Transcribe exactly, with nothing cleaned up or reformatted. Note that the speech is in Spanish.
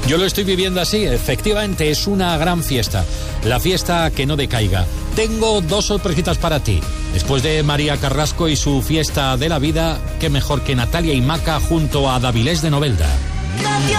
Yo lo estoy viviendo así, efectivamente, es una gran fiesta. La fiesta que no decaiga. Tengo dos sorpresitas para ti. Después de María Carrasco y su fiesta de la vida, qué mejor que Natalia y Maca junto a Davilés de Novelda.